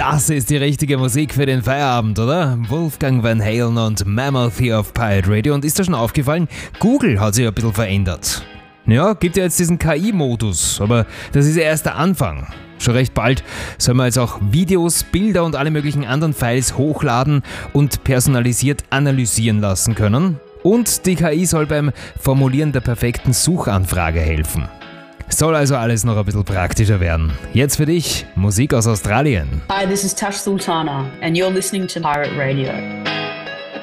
Das ist die richtige Musik für den Feierabend, oder? Wolfgang Van Halen und Mammoth hier auf Pirate Radio. Und ist dir schon aufgefallen, Google hat sich ein bisschen verändert. Ja, gibt ja jetzt diesen KI-Modus, aber das ist ja erst der Anfang. Schon recht bald soll man jetzt auch Videos, Bilder und alle möglichen anderen Files hochladen und personalisiert analysieren lassen können. Und die KI soll beim Formulieren der perfekten Suchanfrage helfen. Soll also alles noch ein bisschen praktischer werden. Jetzt für dich Musik aus Australien. Hi, this is Tash Sultana and you're listening to Pirate Radio.